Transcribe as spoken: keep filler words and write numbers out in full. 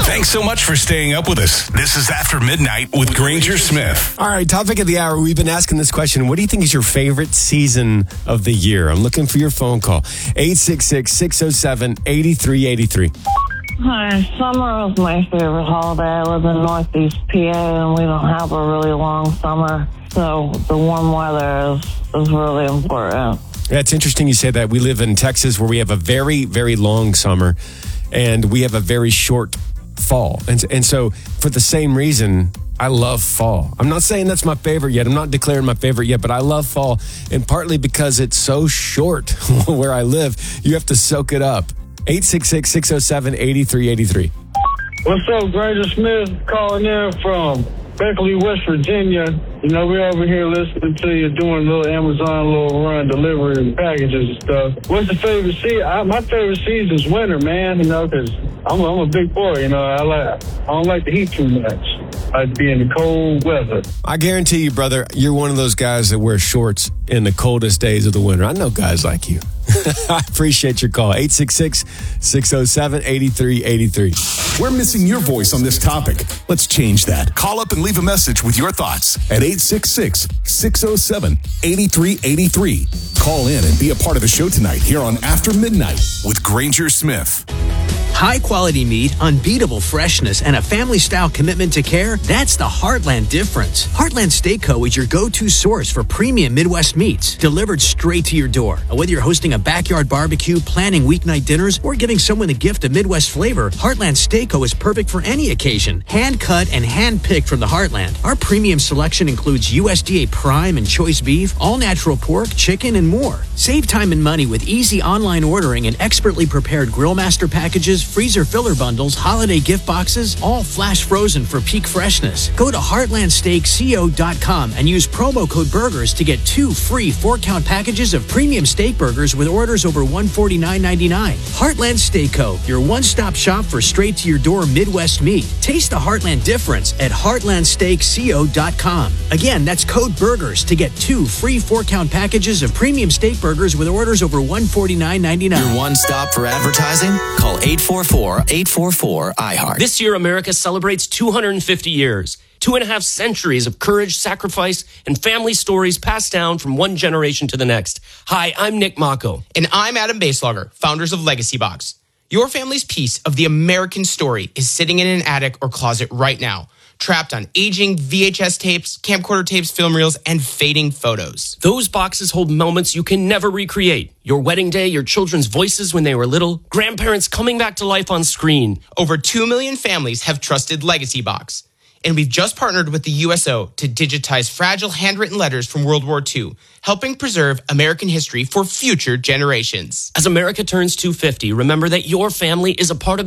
Thanks so much for staying up with us. This is After Midnight with Granger Smith. All right, topic of the hour. We've been asking this question. What do you think is your favorite season of the year? I'm looking for your phone call. eight six six, six oh seven, eight three eight three. Hi, summer is my favorite holiday. I live in Northeast P A and we don't have a really long summer. So the warm weather is, is really important. Yeah, it's interesting you say that. We live in Texas where we have a very, very long summer and we have a very short fall. And, and so for the same reason, I love fall. I'm not saying that's my favorite yet. I'm not declaring my favorite yet, but I love fall. And partly because it's so short where I live, you have to soak it up. eight six six, six oh seven, eight three eight three. What's up, Granger Smith? Calling in from Beckley, West Virginia. You know, we're over here listening to you doing a little Amazon, little run, delivering packages and stuff. What's the favorite season? I, my favorite season is winter, man, you know, because I'm, I'm a big boy, you know. I like I don't like the heat too much. I'd be in the cold weather. I guarantee you, brother, you're one of those guys that wear shorts in the coldest days of the winter. I know guys like you. I appreciate your call. eight six six, six oh seven, eight three eight three. We're missing your voice on this topic. Let's change that. Call up and leave a message with your thoughts at eight six six, six oh seven, eight three eight three. Call in and be a part of the show tonight here on After Midnight with Granger Smith. High-quality meat, unbeatable freshness, and a family-style commitment to care, that's the Heartland difference. Heartland Steak Co. is your go-to source for premium Midwest meats, delivered straight to your door. Whether you're hosting a backyard barbecue, planning weeknight dinners, or giving someone a gift of Midwest flavor, Heartland Steak Co. is perfect for any occasion. Hand-cut and hand-picked from the Heartland. Our premium selection includes U S D A prime and choice beef, all-natural pork, chicken, and more. Save time and money with easy online ordering and expertly prepared grill master packages, freezer filler bundles, holiday gift boxes, all flash frozen for peak freshness. Go to heartland steak co dot com and use promo code BURGERS to get two free four-count packages of premium steak burgers with orders over one hundred forty-nine ninety-nine. Heartland Steak Co., your one-stop shop for straight-to-your-door Midwest meat. Taste the Heartland difference at heartland steak co dot com. Again, that's code BURGERS to get two free four-count packages of premium steak burgers with orders over one hundred forty-nine ninety-nine. Your one stop for advertising? Call eight four four, eight four four, I heart. This year, America celebrates two hundred fifty years. Two and a half centuries of courage, sacrifice, and family stories passed down from one generation to the next. Hi, I'm Nick Mako. And I'm Adam Baselogger, founders of Legacy Box. Your family's piece of the American story is sitting in an attic or closet right now, trapped on aging V H S tapes, camcorder tapes, film reels, and fading photos. Those boxes hold moments you can never recreate. Your wedding day, your children's voices when they were little, grandparents coming back to life on screen. Over two million families have trusted Legacy Box. And we've just partnered with the U S O to digitize fragile handwritten letters from World War Two, helping preserve American history for future generations. As America turns two hundred fifty, remember that your family is a part of